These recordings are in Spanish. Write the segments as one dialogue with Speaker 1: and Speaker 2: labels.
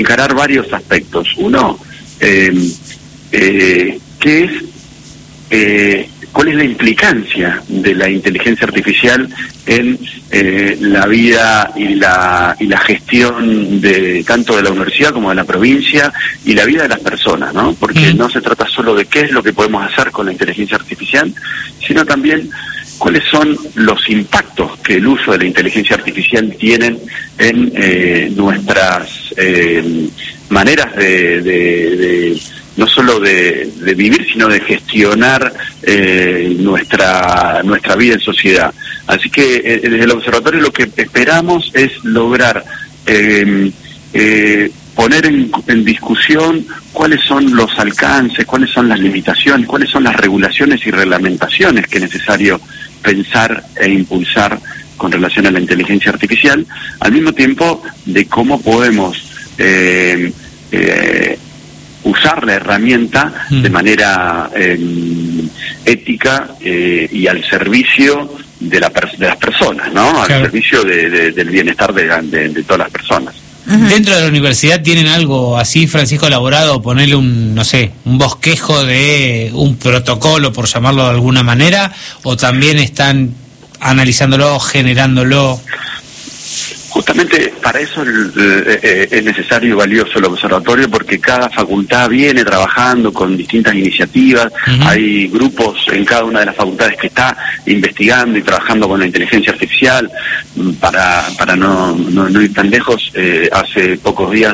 Speaker 1: encarar varios aspectos. Uno, ¿qué es? ¿Cuál es la implicancia de la inteligencia artificial en la vida y la gestión de tanto de la universidad como de la provincia y la vida de las personas, ¿no? Porque no se trata solo de qué es lo que podemos hacer con la inteligencia artificial, sino también cuáles son los impactos que el uso de la inteligencia artificial tienen en nuestras maneras de no solo de vivir, sino de gestionar nuestra vida en sociedad. Así que desde el observatorio lo que esperamos es lograr poner en discusión cuáles son los alcances, cuáles son las limitaciones, cuáles son las regulaciones y reglamentaciones que es necesario pensar e impulsar con relación a la inteligencia artificial, al mismo tiempo de cómo podemos usar la herramienta de manera ética y al servicio de las personas, ¿no? Al servicio del bienestar de todas las personas.
Speaker 2: Dentro de la universidad tienen algo así, Francisco, elaborado, ponerle un bosquejo de un protocolo, por llamarlo de alguna manera, o también están analizándolo, generándolo.
Speaker 1: Justamente para eso es necesario y valioso el observatorio, porque cada facultad viene trabajando con distintas iniciativas. Hay grupos en cada una de las facultades que está investigando y trabajando con la inteligencia artificial. Para no ir tan lejos, hace pocos días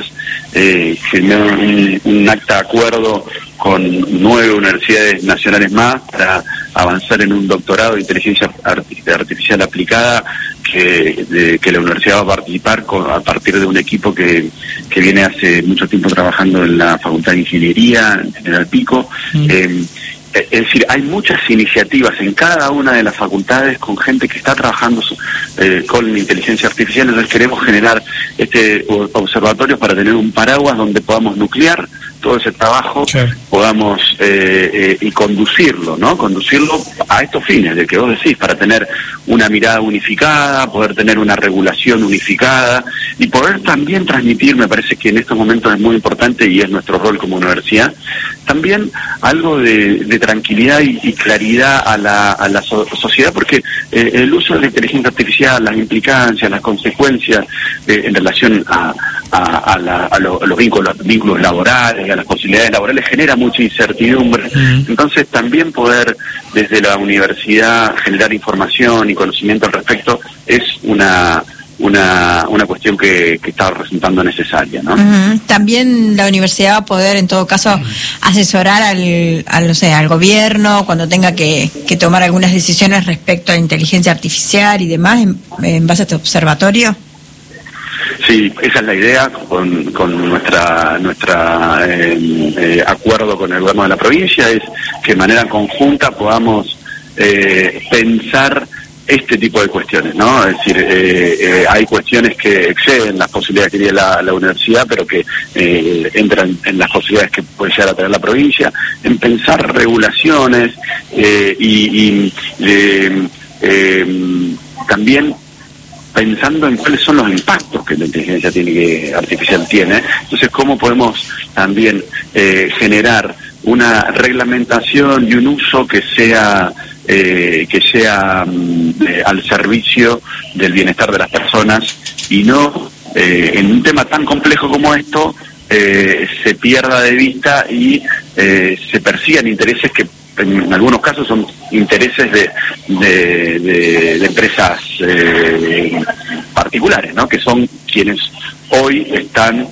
Speaker 1: firmé un acta de acuerdo con 9 universidades nacionales más para avanzar en un doctorado de inteligencia artificial aplicada que la universidad va a participar a partir de un equipo que viene hace mucho tiempo trabajando en la Facultad de Ingeniería, en General Pico. Es decir, hay muchas iniciativas en cada una de las facultades con gente que está trabajando con la inteligencia artificial. Entonces queremos generar este observatorio para tener un paraguas donde podamos nuclear todo ese trabajo, podamos y conducirlo, ¿no? Conducirlo a estos fines de que vos decís, para tener una mirada unificada, poder tener una regulación unificada y poder también transmitir, me parece que en estos momentos es muy importante y es nuestro rol como universidad, también algo de tranquilidad y claridad a la sociedad, porque el uso de la inteligencia artificial, las implicancias, las consecuencias en relación a los vínculos laborales, a las posibilidades laborales, genera mucha incertidumbre. Entonces también poder desde la universidad generar información y conocimiento al respecto es una cuestión que está resultando necesaria, ¿no?
Speaker 3: También la universidad va a poder, en todo caso, asesorar al gobierno cuando tenga que tomar algunas decisiones respecto a la inteligencia artificial y demás, en base a este observatorio.
Speaker 1: Sí, esa es la idea con nuestra acuerdo con el gobierno de la provincia, es que de manera conjunta podamos pensar este tipo de cuestiones, ¿no? Es decir, hay cuestiones que exceden las posibilidades que tiene la universidad, pero que entran en las posibilidades que puede llegar a tener la provincia, en pensar regulaciones y también pensando en cuáles son los impactos que la inteligencia artificial tiene. Entonces, cómo podemos también generar una reglamentación y un uso que sea al servicio del bienestar de las personas y no en un tema tan complejo como esto se pierda de vista y se persigan intereses que en algunos casos son intereses de empresas particulares, ¿no? Que son quienes hoy están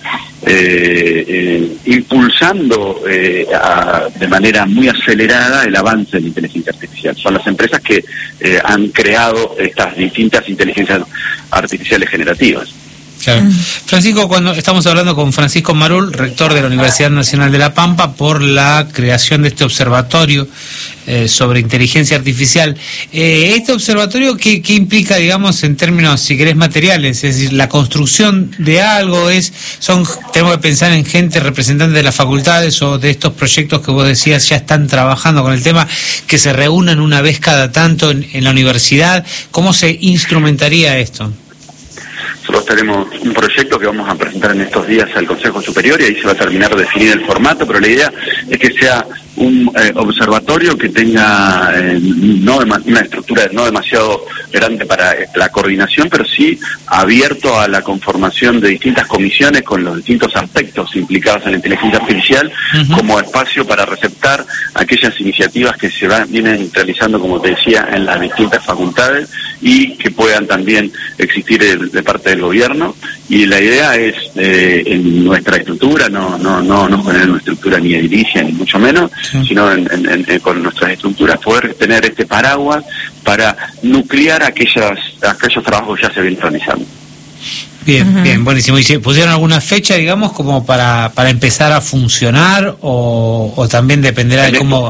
Speaker 1: impulsando de manera muy acelerada el avance de la inteligencia artificial. Son las empresas que han creado estas distintas inteligencias artificiales generativas.
Speaker 2: Claro. Francisco, cuando estamos hablando con Francisco Marul, rector de la Universidad Nacional de La Pampa, por la creación de este observatorio sobre inteligencia artificial. ¿Este observatorio qué implica, digamos, en términos, si querés, materiales? Es decir, la construcción de algo, tenemos que pensar en gente representante de las facultades o de estos proyectos que vos decías ya están trabajando con el tema, que se reúnan una vez cada tanto en la universidad. ¿Cómo se instrumentaría esto?
Speaker 1: Nosotros tenemos un proyecto que vamos a presentar en estos días al Consejo Superior y ahí se va a terminar de definir el formato, pero la idea es que sea un observatorio que tenga una estructura no demasiado grande para la coordinación, pero sí abierto a la conformación de distintas comisiones con los distintos aspectos implicados en la inteligencia artificial, como espacio para receptar aquellas iniciativas que vienen realizando, como te decía, en las distintas facultades y que puedan también existir de parte del gobierno. Y la idea es, en nuestra estructura, no poner una estructura ni edilicia, ni mucho menos, sino con nuestras estructuras poder tener este paraguas para nuclear aquellos trabajos que ya se vienen realizando.
Speaker 2: Bien, bien, buenísimo. ¿Y se pusieron alguna fecha, digamos, como para empezar a funcionar o también dependerá de cómo...?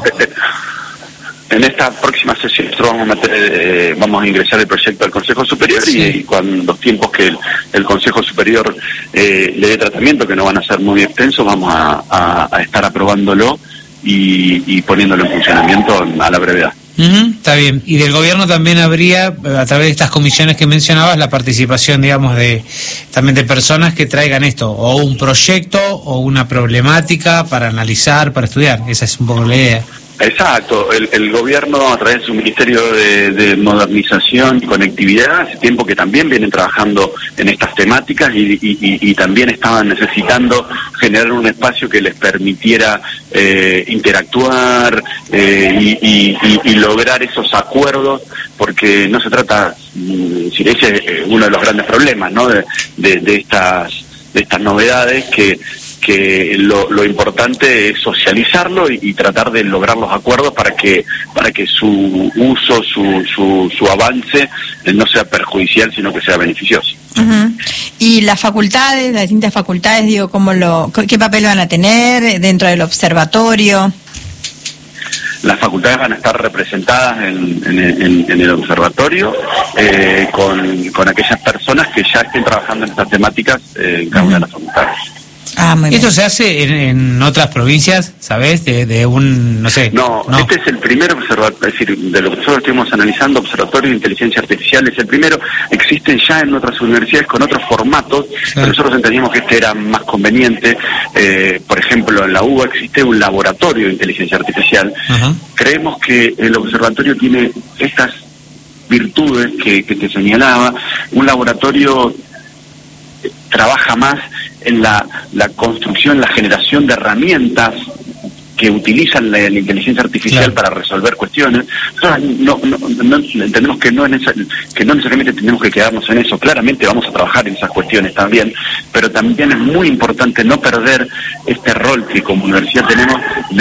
Speaker 1: En esta próxima sesión nosotros vamos a ingresar el proyecto al Consejo Superior y con los tiempos que el Consejo Superior le dé tratamiento, que no van a ser muy extensos, vamos a estar aprobándolo y poniéndolo en funcionamiento a la brevedad.
Speaker 2: Está bien. Y del gobierno también habría, a través de estas comisiones que mencionabas, la participación, digamos, también de personas que traigan esto, o un proyecto o una problemática para analizar, para estudiar. Esa es un poco la idea.
Speaker 1: Exacto, el gobierno a través de su Ministerio de Modernización y Conectividad hace tiempo que también vienen trabajando en estas temáticas y también estaban necesitando generar un espacio que les permitiera interactuar y lograr esos acuerdos, porque no se trata, si ese es uno de los grandes problemas, ¿no? de estas novedades que lo importante es socializarlo y tratar de lograr los acuerdos para que su uso, su avance no sea perjudicial, sino que sea beneficioso.
Speaker 3: Y las distintas facultades, digo, ¿qué papel van a tener dentro del observatorio?
Speaker 1: Las facultades van a estar representadas en el observatorio con aquellas personas que ya estén trabajando en estas temáticas en cada una de las facultades.
Speaker 3: Muy bien.
Speaker 2: ¿Esto se hace en otras provincias, sabes? De un, no sé...
Speaker 1: No, este es el primer observatorio, es decir, de lo que nosotros estuvimos analizando, observatorio de inteligencia artificial, es el primero. Existen ya en otras universidades con otros formatos, pero nosotros entendíamos que este era más conveniente. Por ejemplo, en la UBA existe un laboratorio de inteligencia artificial. Creemos que el observatorio tiene estas virtudes que te señalaba. Un laboratorio trabaja más en la construcción, la generación de herramientas que utilizan la inteligencia artificial para resolver cuestiones. Nosotros no entendemos que no necesariamente tenemos que quedarnos en eso. Claramente vamos a trabajar en esas cuestiones también, pero también es muy importante no perder este rol que como universidad tenemos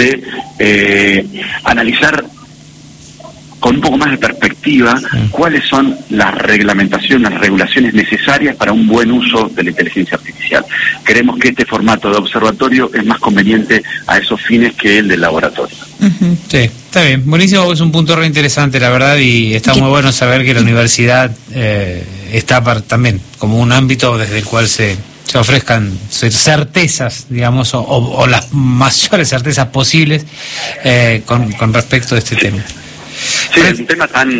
Speaker 1: de analizar con un poco más de perspectiva cuáles son las reglamentaciones, las regulaciones necesarias para un buen uso de la inteligencia artificial. Creemos que este formato de observatorio es más conveniente a esos fines que el del laboratorio.
Speaker 2: Sí, está bien, buenísimo, es un punto re interesante, la verdad, y está muy bueno saber que la universidad está también como un ámbito desde el cual se ofrezcan certezas, digamos, o las mayores certezas posibles con respecto a este tema.
Speaker 1: Sí, es un tema tan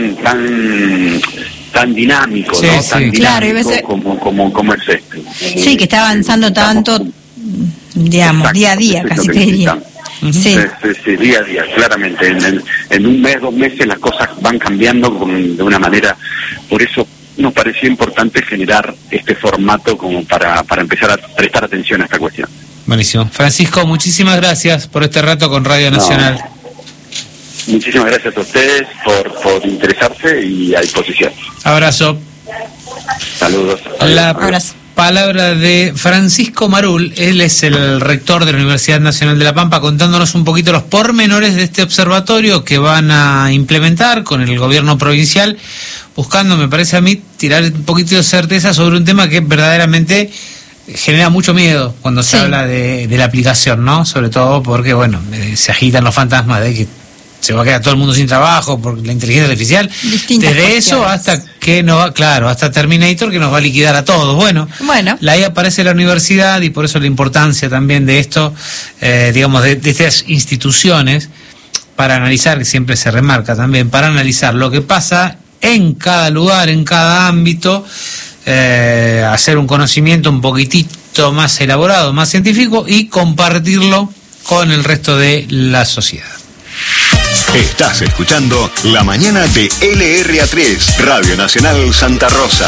Speaker 1: dinámico, ¿no? Tan dinámico como es este.
Speaker 3: Sí, que está avanzando tanto, digamos, día a día, casi te diría.
Speaker 1: Sí, día a día, claramente. En un mes, 2 meses las cosas van cambiando de una manera. Por eso nos pareció importante generar este formato como para empezar a prestar atención a esta cuestión.
Speaker 2: Buenísimo. Francisco, muchísimas gracias por este rato con Radio Nacional.
Speaker 1: Muchísimas gracias a ustedes por interesarse y a disposición.
Speaker 2: Abrazo.
Speaker 1: Saludos.
Speaker 2: Abrazo. Palabra de Francisco Marul, él es el rector de la Universidad Nacional de La Pampa, contándonos un poquito los pormenores de este observatorio que van a implementar con el gobierno provincial, buscando, me parece a mí, tirar un poquito de certeza sobre un tema que verdaderamente genera mucho miedo cuando se habla de la aplicación, ¿no? Sobre todo porque, bueno, se agitan los fantasmas de que se va a quedar todo el mundo sin trabajo por la inteligencia artificial. Desde eso hasta que no va, hasta Terminator, que nos va a liquidar a todos. Bueno, ahí aparece la universidad y por eso la importancia también de esto, digamos, de estas instituciones, para analizar, que siempre se remarca también, para analizar lo que pasa en cada lugar, en cada ámbito, hacer un conocimiento un poquitito más elaborado, más científico, y compartirlo con el resto de la sociedad.
Speaker 4: Estás escuchando La Mañana de LRA3, Radio Nacional Santa Rosa.